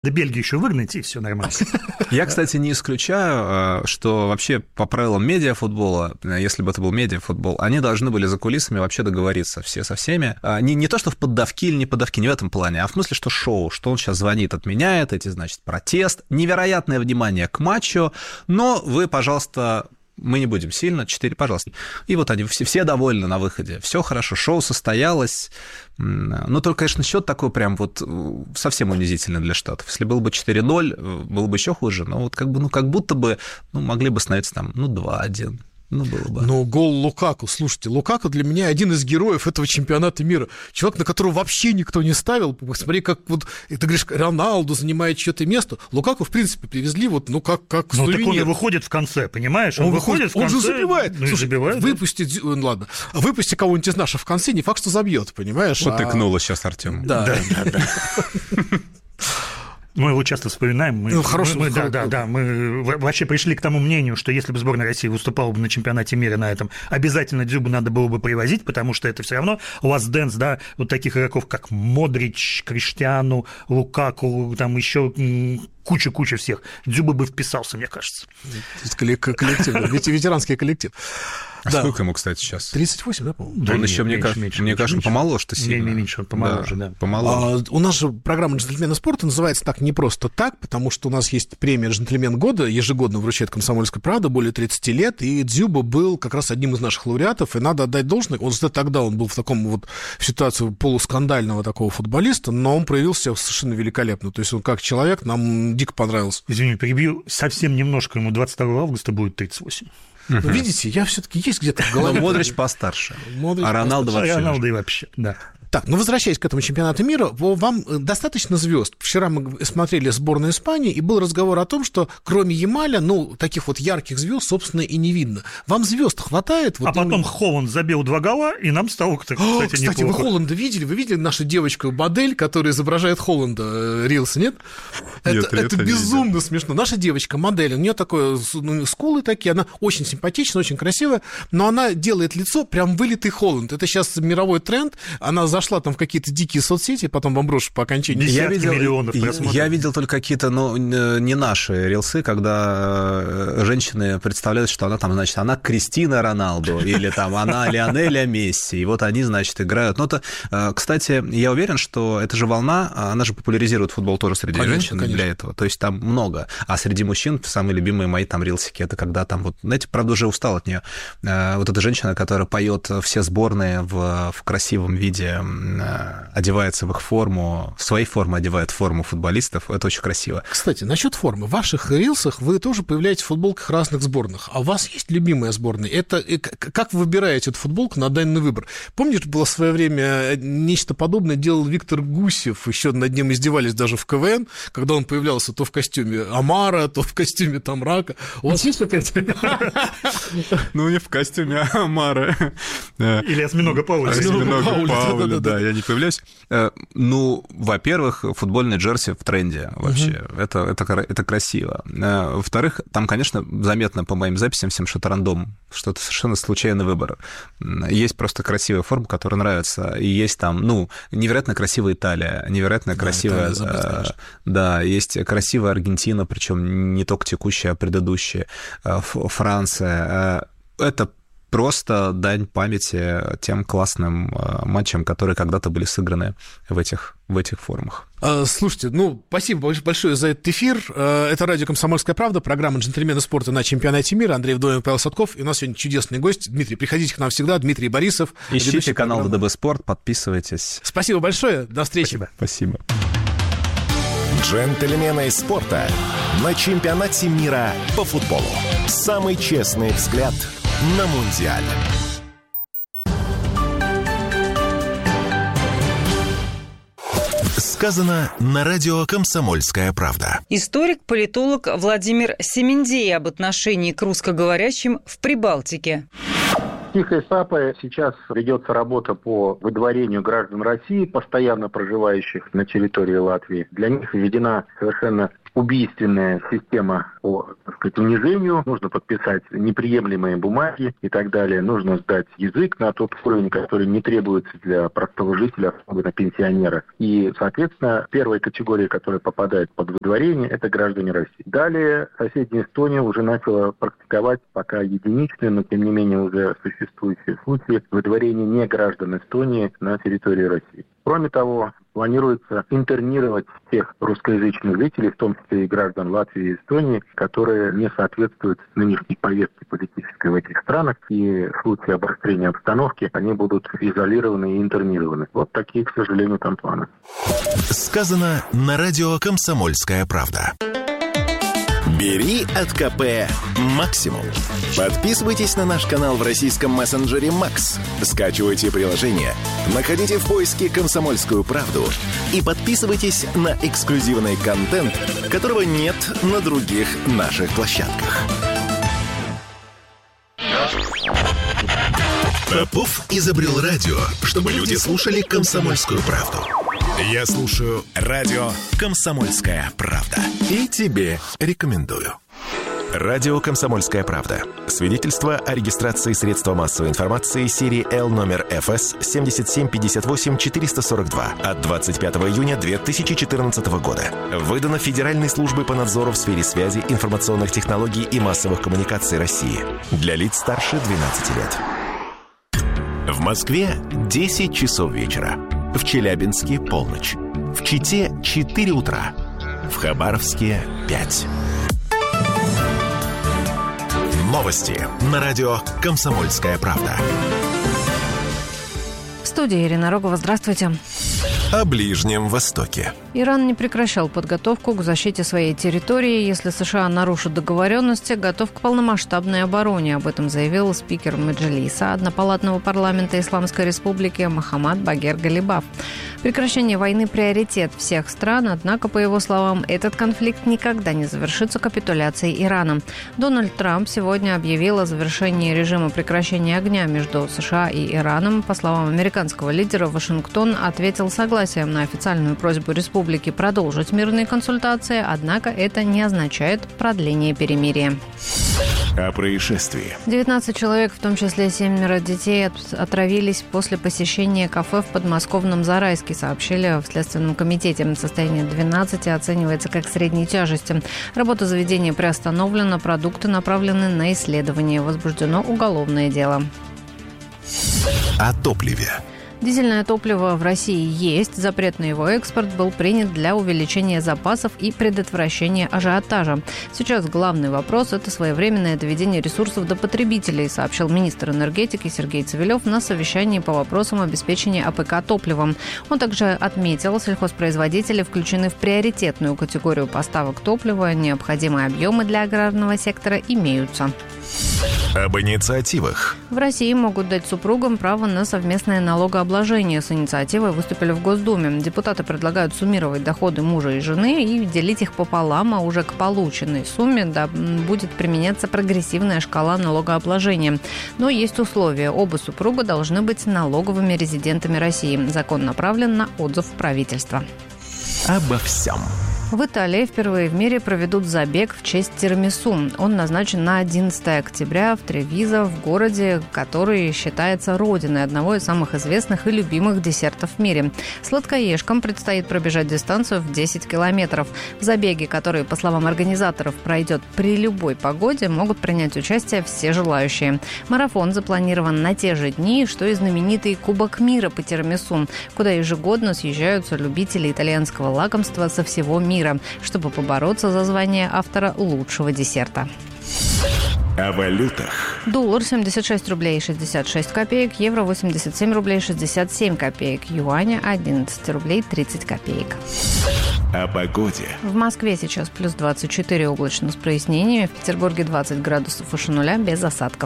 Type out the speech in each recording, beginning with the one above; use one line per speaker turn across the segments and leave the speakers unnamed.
Да Бельгию еще выгнать, и все нормально.
Я, кстати, не исключаю, что вообще по правилам медиафутбола, если бы это был медиафутбол, они должны были за кулисами вообще договориться все со всеми. Не то, что в поддавки или не поддавки, не в этом плане, а в смысле, что шоу, что он сейчас звонит, отменяет эти, значит, протест, невероятное внимание к матчу, но вы, пожалуйста... Мы не будем сильно, 4, пожалуйста. И вот они все довольны на выходе. Все хорошо, шоу состоялось. Но только, конечно, счет такой прям вот совсем унизительный для Штатов. Если было бы 4-0, было бы еще хуже. Но вот как будто бы могли бы становиться там 2-1. Было бы.
Но гол Лукаку, слушайте, Лукаку для меня один из героев этого чемпионата мира. Человек, на которого вообще никто не ставил. Посмотри, как вот, ты говоришь, Роналду занимает чьё-то место. Лукаку, в принципе, привезли как сувенир.
Так он и выходит в конце, понимаешь? Он выходит в конце.
Он же забивает.
Слушай, забивает,
выпусти кого-нибудь из наших в конце, не факт, что забьет, понимаешь?
Вот тыкнуло сейчас Артём.
Да.
Мы его часто вспоминаем. Мы вообще пришли к тому мнению, что если бы сборная России выступала бы на чемпионате мира на этом, обязательно Дзюбу надо было бы привозить, потому что это все равно last dance, да, вот таких игроков, как Модрич, Криштиану, Лукаку, там еще куча всех. Дзюба бы вписался, мне кажется.
Коллектив, ветеранский коллектив.
А сколько ему, кстати, сейчас?
38, да, по-моему?
Да он еще, мне кажется, помоложе-то сильно.
Меньше, он помоложе, да.
Помоложе.
У нас же программа «Джентльмены спорта» называется так не просто так, потому что у нас есть премия «Джентльмен года», ежегодно вручает «Комсомольская правда», более 30 лет, и Дзюба был как раз одним из наших лауреатов, и надо отдать должное. Тогда он был в таком вот в ситуации полускандального такого футболиста, но он проявил себя совершенно великолепно. То есть он как человек нам дико понравился.
Извини, перебью, совсем немножко, ему 22 августа будет 38.
Видите, я все-таки есть где-то в голове.
Но Модрич постарше, а Роналду вообще.
Роналду и вообще, да.
Так, возвращаясь к этому чемпионату мира, вам достаточно звезд. Вчера мы смотрели сборную Испании, и был разговор о том, что кроме Ямаля, таких вот ярких звезд, собственно, и не видно. Вам звезд хватает?
Потом Холланд забил 2 гола, и нам стало, кстати, неплохо.
Вы Холланда видели? Вы видели нашу девочку-модель, которая изображает Холланда? Рилс, нет? Это безумно смешно. Наша девочка-модель, у нее такое, скулы такие, она очень симпатичная, очень красивая, но она делает лицо прям вылитый Холланд. Это сейчас мировой тренд. Она зашла там в какие-то дикие соцсети, потом вам брошу по окончании.
Миллионов просмотров.
Я видел только какие-то, не наши рилсы, когда женщины представляют, что она там, значит, она Кристина Роналду, или там она Лионеля Месси, и вот они, значит, играют. Кстати, я уверен, что эта же волна, она же популяризирует футбол тоже среди женщин для этого, то есть там много. А среди мужчин самые любимые мои там рилсики, это когда там вот, знаете, правда, уже устал от нее. Вот эта женщина, которая поет все сборные в красивом виде, одевается в их форму, в своей форме одевает форму футболистов. Это очень красиво.
Кстати, насчет формы. В ваших рилсах вы тоже появляетесь в футболках разных сборных. А у вас есть любимая сборная? Это как вы выбираете эту футболку на данный выбор? Помните, было в свое время нечто подобное делал Виктор Гусев. Еще над ним издевались даже в КВН, когда он появлялся то в костюме Омара, то в костюме там Рака. У вас есть опять?
Не в костюме Омара.
Или осьминога Пауля.
Да, я не появляюсь. Во-первых, футбольный джерси в тренде вообще. Это красиво. Во-вторых, там, конечно, заметно по моим записям всем, что это рандом, что это совершенно случайный выбор. Есть просто красивая форма, которая нравится. И есть там, невероятно красивая Италия, невероятно красивая... Да, есть красивая Аргентина, причем не только текущая, а предыдущая. Франция. Это просто дань памяти тем классным матчам, которые когда-то были сыграны в этих формах.
Слушайте, спасибо большое за этот эфир. Это радио «Комсомольская правда», программа «Джентльмены спорта» на чемпионате мира. Андрей Вдовин, Павел Садков. И у нас сегодня чудесный гость. Дмитрий, приходите к нам всегда. Дмитрий Борисов.
Ищите канал ВДБ Спорт, подписывайтесь.
Спасибо большое. До встречи.
Спасибо.
«Джентльмены спорта» на чемпионате мира по футболу. Самый честный взгляд на Мундиаль. Сказано на радио «Комсомольская правда».
Историк-политолог Владимир Семендей об отношении к русскоговорящим в Прибалтике.
Тихой сапой сейчас ведется работа по выдворению граждан России, постоянно проживающих на территории Латвии. Для них введена совершенно убийственная система по, так сказать, унижению, нужно подписать неприемлемые бумаги и так далее, нужно сдать язык на тот уровень, который не требуется для простого жителя, особенно пенсионера. И, соответственно, первая категория, которая попадает под выдворение, это граждане России. Далее соседняя Эстония уже начала практиковать пока единичные, но тем не менее уже существующие случаи выдворения не граждан Эстонии на территории России. Кроме того, планируется интернировать тех русскоязычных жителей, в том числе и граждан Латвии и Эстонии, которые не соответствуют нынешней повестке политической в этих странах, и в случае обострения обстановки они будут изолированы и интернированы. Вот такие, к сожалению, там планы.
Сказано на радио «Комсомольская правда». Бери от КП максимум. Подписывайтесь на наш канал в российском мессенджере Max. Скачивайте приложение, находите в поиске «Комсомольскую правду» и подписывайтесь на эксклюзивный контент, которого нет на других наших площадках. Попов изобрел радио, чтобы люди слушали «Комсомольскую правду». Я слушаю радио «Комсомольская правда». И тебе рекомендую. Радио «Комсомольская правда». Свидетельство о регистрации средства массовой информации серии L номер ФС 7758-442 от 25 июня 2014 года. Выдано Федеральной службой по надзору в сфере связи, информационных технологий и массовых коммуникаций России. Для лиц старше 12 лет. В Москве 10 часов вечера. В Челябинске – полночь. В Чите – 4 утра. В Хабаровске – 5. Новости на радио «Комсомольская правда».
В студии Ирина Рогова. Здравствуйте.
О Ближнем Востоке.
Иран не прекращал подготовку к защите своей территории. Если США нарушат договоренности, готов к полномасштабной обороне. Об этом заявил спикер Меджлиса однопалатного парламента Исламской Республики Мохаммад Багер Галибаф. Прекращение войны – приоритет всех стран, однако, по его словам, этот конфликт никогда не завершится капитуляцией Ирана. Дональд Трамп сегодня объявил о завершении режима прекращения огня между США и Ираном. По словам американского лидера, Вашингтон ответил согласием на официальную просьбу республики продолжить мирные консультации, однако это не означает продление перемирия.
О происшествии.
19 человек, в том числе 7 детей, отравились после посещения кафе в подмосковном Зарайске, сообщили в Следственном комитете. Состояние 12 оценивается как средней тяжести. Работа заведения приостановлена, продукты направлены на исследование. Возбуждено уголовное дело.
О топливе.
Дизельное топливо в России есть. Запрет на его экспорт был принят для увеличения запасов и предотвращения ажиотажа. Сейчас главный вопрос – это своевременное доведение ресурсов до потребителей, сообщил министр энергетики Сергей Цивилев на совещании по вопросам обеспечения АПК топливом. Он также отметил, сельхозпроизводители включены в приоритетную категорию поставок топлива. Необходимые объемы для аграрного сектора имеются.
Об инициативах.
В России могут дать супругам право на совместное налогообложение. С инициативой выступили в Госдуме. Депутаты предлагают суммировать доходы мужа и жены и делить их пополам, а уже к полученной сумме будет применяться прогрессивная шкала налогообложения. Но есть условия. Оба супруга должны быть налоговыми резидентами России. Закон направлен на отзыв правительства.
Обо всем.
В Италии впервые в мире проведут забег в честь тирамису. Он назначен на 11 октября в Тревизо, в городе, который считается родиной одного из самых известных и любимых десертов в мире. Сладкоежкам предстоит пробежать дистанцию в 10 километров. В забеге, который, по словам организаторов, пройдет при любой погоде, могут принять участие все желающие. Марафон запланирован на те же дни, что и знаменитый Кубок мира по тирамису, куда ежегодно съезжаются любители итальянского лакомства со всего мира, чтобы побороться за звание автора лучшего десерта.
О валютах.
Доллар 76 рублей 66 копеек, евро 87 рублей 67 копеек, юаня 11 рублей 30 копеек.
О погоде.
В Москве сейчас плюс 24, облачно с прояснениями, в Петербурге 20 градусов выше нуля, без осадков.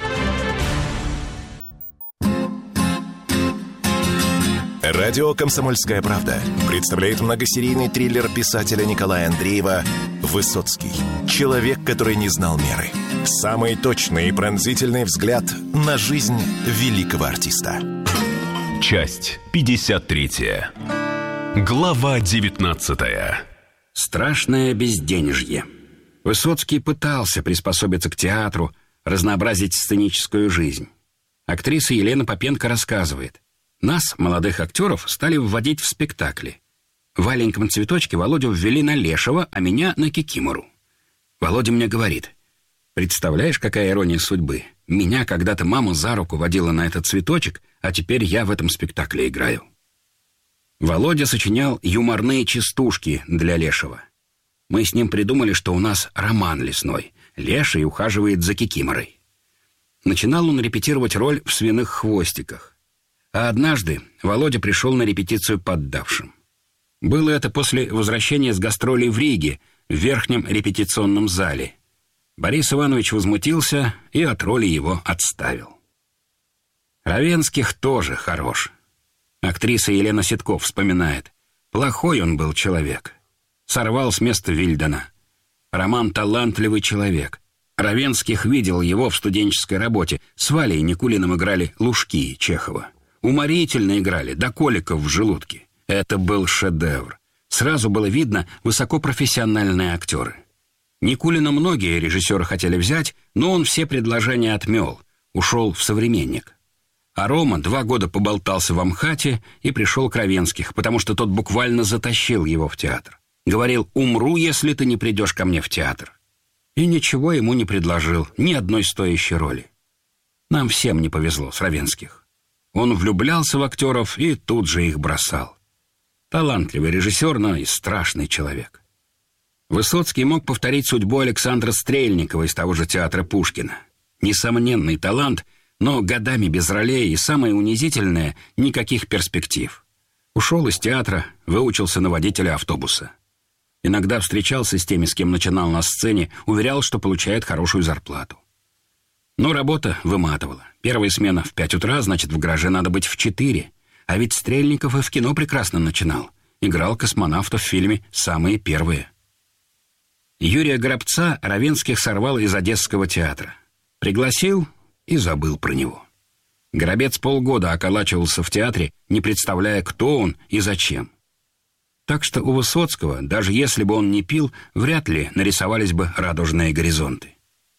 Радио «Комсомольская правда» представляет многосерийный триллер писателя Николая Андреева «Высоцкий. Человек, который не знал меры». Самый точный и пронзительный взгляд на жизнь великого артиста.
Часть 53. Глава 19. Страшное безденежье. Высоцкий пытался приспособиться к театру, разнообразить сценическую жизнь. Актриса Елена Попенко рассказывает: нас, молодых актеров, стали вводить в спектакли. В «Аленьком цветочке» Володю ввели на Лешего, а меня на Кикимору. Володя мне говорит: представляешь, какая ирония судьбы? Меня когда-то мама за руку водила на этот цветочек, а теперь я в этом спектакле играю. Володя сочинял юморные частушки для Лешего. Мы с ним придумали, что у нас роман лесной. Леший ухаживает за Кикиморой. Начинал он репетировать роль в «Свиных хвостиках». А однажды Володя пришел на репетицию поддавшим. Было это после возвращения с гастролей в Риге, в верхнем репетиционном зале. Борис Иванович возмутился и от роли его отставил. Равенских тоже хорош. Актриса Елена Ситков вспоминает: плохой он был человек. Сорвал с места Вильдена. Роман талантливый человек. Равенских видел его в студенческой работе. С Валей Никулиным играли Лужки Чехова. Уморительно играли, до коликов в желудке. Это был шедевр. Сразу было видно высокопрофессиональные актеры. Никулина многие режиссеры хотели взять, но он все предложения отмел, ушел в «Современник». А Рома 2 года поболтался в Амхате и пришел к Равенских, потому что тот буквально затащил его в театр. Говорил: умру, если ты не придешь ко мне в театр. И ничего ему не предложил, ни одной стоящей роли. Нам всем не повезло с Равенских. Он влюблялся в актеров и тут же их бросал. Талантливый режиссер, но и страшный человек. Высоцкий мог повторить судьбу Александра Стрельникова из того же театра Пушкина. Несомненный талант, но годами без ролей и, самое унизительное, никаких перспектив. Ушел из театра, выучился на водителя автобуса. Иногда встречался с теми, с кем начинал на сцене, уверял, что получает хорошую зарплату. Но работа выматывала. Первая смена в 5 утра, значит, в гараже надо быть в 4. А ведь Стрельников и в кино прекрасно начинал. Играл космонавта в фильме «Самые первые». Юрия Горобца Равенских сорвал из Одесского театра. Пригласил и забыл про него. Горобец полгода околачивался в театре, не представляя, кто он и зачем. Так что у Высоцкого, даже если бы он не пил, вряд ли нарисовались бы радужные горизонты.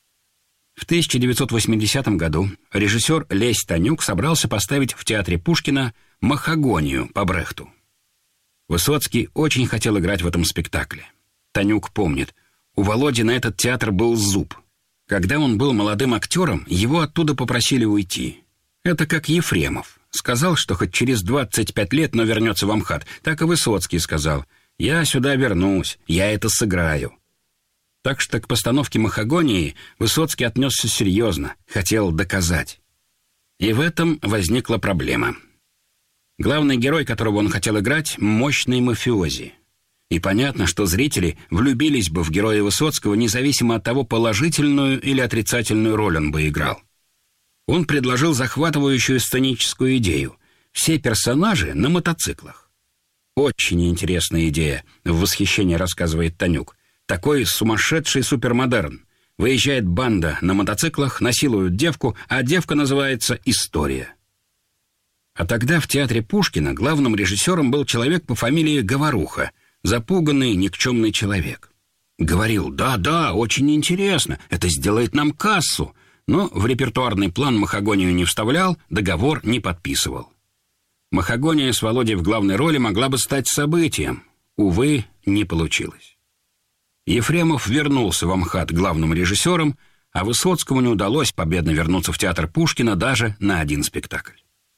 В 1980 году режиссер Лесь Танюк собрался поставить в театре Пушкина «Махагонию» по Брехту. Высоцкий очень хотел играть в этом спектакле. Танюк помнит: у Володи на этот театр был зуб. Когда он был молодым актером, его оттуда попросили уйти. Это как Ефремов. Сказал, что хоть через 25 лет, но вернется в Амхат. Так и Высоцкий сказал: «Я сюда вернусь, я это сыграю». Так что к постановке «Махагонии» Высоцкий отнесся серьезно, хотел доказать. И в этом возникла проблема. Главный герой, которого он хотел играть, мощный мафиози. И понятно, что зрители влюбились бы в героя Высоцкого, независимо от того, положительную или отрицательную роль он бы играл. Он предложил захватывающую сценическую идею. Все персонажи на мотоциклах. Очень интересная идея, в восхищении рассказывает Танюк. Такой сумасшедший супермодерн. Выезжает банда на мотоциклах, насилуют девку, а девка называется «История». А тогда в театре Пушкина главным режиссером был человек по фамилии Говоруха, запуганный, никчемный человек. Говорил: да, очень интересно, это сделает нам кассу. Но в репертуарный план «Махагонию» не вставлял, договор не подписывал. «Махагония» с Володей в главной роли могла бы стать событием. Увы, не получилось. Ефремов вернулся в Амхат главным режиссером, а Высоцкому не удалось победно вернуться в театр Пушкина даже на 1 спектакль.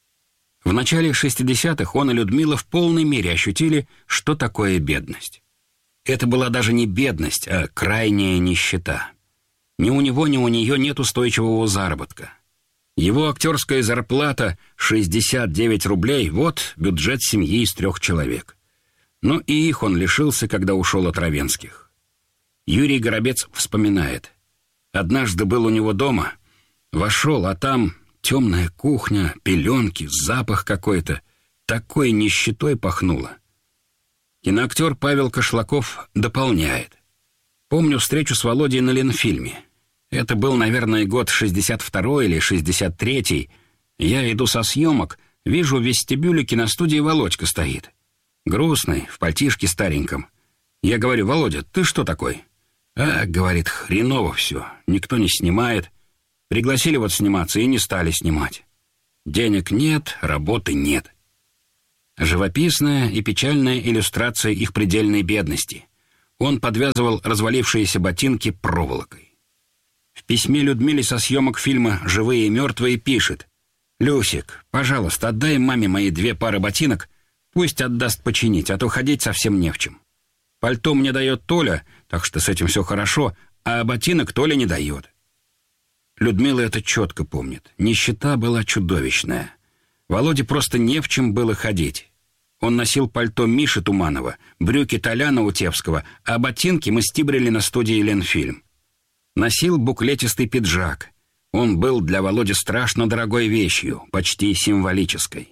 В начале 60-х он и Людмила в полной мере ощутили, что такое бедность. Это была даже не бедность, а крайняя нищета. Ни у него, ни у нее нет устойчивого заработка. Его актерская зарплата 69 рублей, вот бюджет семьи из 3 человек. Но и их он лишился, когда ушел от Равенских. Юрий Горобец вспоминает: однажды был у него дома, вошел, а там темная кухня, пеленки, запах какой-то. Такой нищетой пахнуло. Киноактер Павел Кошлаков дополняет: помню встречу с Володей на Ленфильме. Это был, наверное, год 62-й или 63-й. Я иду со съемок, вижу в вестибюле киностудии Володька стоит. Грустный, в пальтишке стареньком. Я говорю: «Володя, ты что такой?» «А, — говорит, — хреново все, никто не снимает. Пригласили вот сниматься и не стали снимать. Денег нет, работы нет». Живописная и печальная иллюстрация их предельной бедности. Он подвязывал развалившиеся ботинки проволокой. В письме Людмиле со съемок фильма «Живые и мертвые» пишет: «Люсик, пожалуйста, отдай маме мои 2 пары ботинок, пусть отдаст починить, а то ходить совсем не в чем. Пальто мне дает Толя, так что с этим все хорошо, а ботинок Толя не дает». Людмила это четко помнит. Нищета была чудовищная. Володе просто не в чем было ходить. Он носил пальто Миши Туманова, брюки Толяна Утевского, а ботинки мы стибрили на студии «Ленфильм». Носил буклетистый пиджак. Он был для Володи страшно дорогой вещью, почти символической.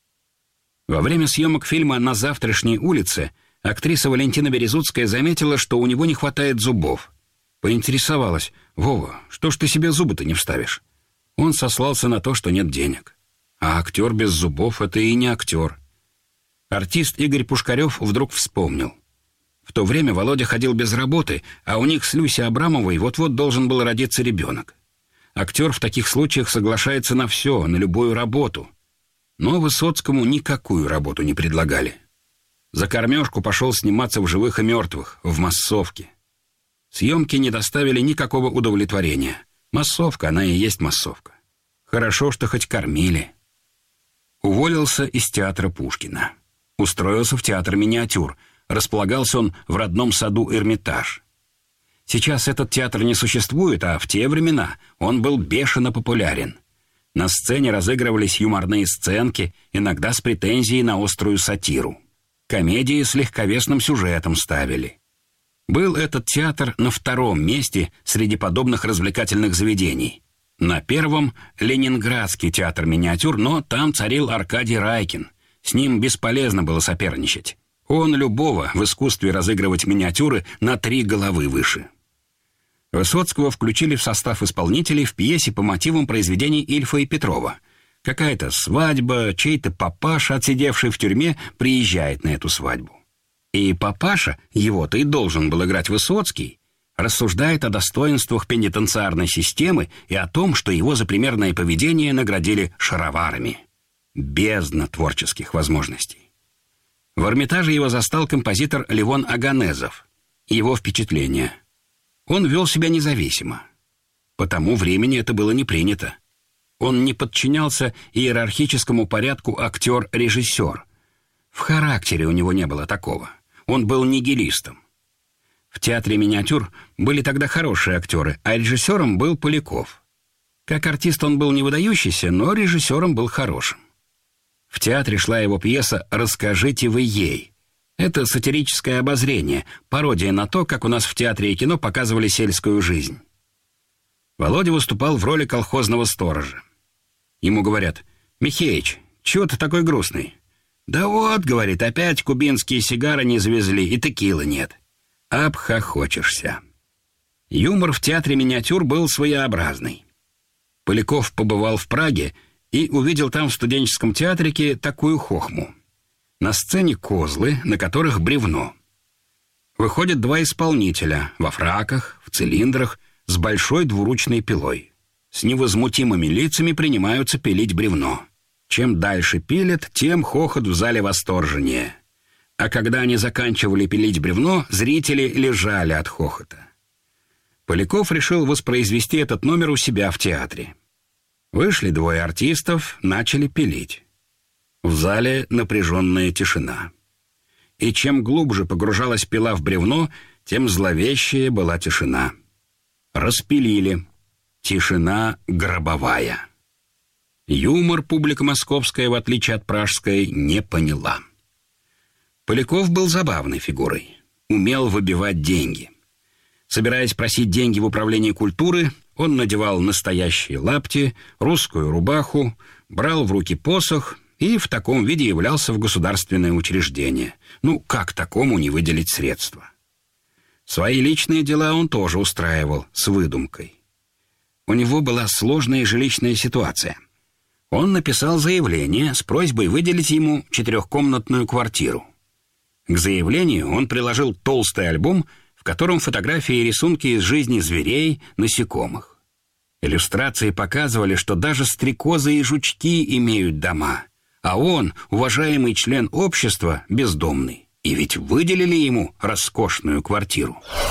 Во время съемок фильма «На завтрашней улице» актриса Валентина Березутская заметила, что у него не хватает зубов. Поинтересовалась: «Вова, что ж ты себе зубы-то не вставишь?» Он сослался на то, что нет денег. А актер без зубов — это и не актер. Артист Игорь Пушкарев вдруг вспомнил. В то время Володя ходил без работы, а у них с Люсей Абрамовой вот-вот должен был родиться ребенок. Актер в таких случаях соглашается на все, на любую работу. Но Высоцкому никакую работу не предлагали. За кормежку пошел сниматься в «Живых и мертвых», в массовке. Съемки не доставили никакого удовлетворения. Массовка, она и есть массовка. Хорошо, что хоть кормили. Уволился из театра Пушкина. Устроился в театр «Миниатюр». Располагался он в родном саду «Эрмитаж». Сейчас этот театр не существует, а в те времена он был бешено популярен. На сцене разыгрывались юморные сценки, иногда с претензией на острую сатиру. Комедии с легковесным сюжетом ставили. Был этот театр на 2-м месте среди подобных развлекательных заведений. На 1-м — Ленинградский театр «Миниатюр», но там царил Аркадий Райкин. С ним бесполезно было соперничать. Он любого в искусстве разыгрывать миниатюры на 3 головы выше. Высоцкого включили в состав исполнителей в пьесе по мотивам произведений Ильфа и Петрова. Какая-то свадьба, чей-то папаша, отсидевший в тюрьме, приезжает на эту свадьбу. И папаша, его-то и должен был играть Высоцкий, рассуждает о достоинствах пенитенциарной системы и о том, что его за примерное поведение наградили шароварами. Бездна творческих возможностей. В Эрмитаже его застал композитор Левон Аганезов. Его впечатления. Он вел себя независимо. По тому времени это было не принято. Он не подчинялся иерархическому порядку актер-режиссер. В характере у него не было такого. Он был нигилистом. В театре «Миниатюр» были тогда хорошие актеры, а режиссером был Поляков. Как артист он был не выдающийся, но режиссером был хорошим. В театре шла его пьеса «Расскажите вы ей». Это сатирическое обозрение, пародия на то, как у нас в театре и кино показывали сельскую жизнь. Володя выступал в роли колхозного сторожа. Ему говорят: «Михеич, чего ты такой грустный?» «Да вот, — говорит, — опять кубинские сигары не завезли, и текилы нет». Обхохочешься. Юмор в театре «Миниатюр» был своеобразный. Поляков побывал в Праге и увидел там в студенческом театрике такую хохму. На сцене козлы, на которых бревно. Выходят 2 исполнителя во фраках, в цилиндрах, с большой двуручной пилой. С невозмутимыми лицами принимаются пилить бревно. Чем дальше пилят, тем хохот в зале восторженнее. А когда они заканчивали пилить бревно, зрители лежали от хохота. Поляков решил воспроизвести этот номер у себя в театре. Вышли 2 артистов, начали пилить. В зале напряженная тишина. И чем глубже погружалась пила в бревно, тем зловещее была тишина. Распилили. Тишина гробовая. Юмор публика московская, в отличие от пражской, не поняла. Поляков был забавной фигурой. Умел выбивать деньги. Собираясь просить деньги в управлении культуры, он надевал настоящие лапти, русскую рубаху, брал в руки посох и в таком виде являлся в государственное учреждение. Ну, как такому не выделить средства? Свои личные дела он тоже устраивал с выдумкой. У него была сложная жилищная ситуация. Он написал заявление с просьбой выделить ему 4-комнатную квартиру. К заявлению он приложил толстый альбом, в котором фотографии и рисунки из жизни зверей, насекомых. Иллюстрации показывали, что даже стрекозы и жучки имеют дома, а он, уважаемый член общества, бездомный. И ведь выделили ему роскошную квартиру.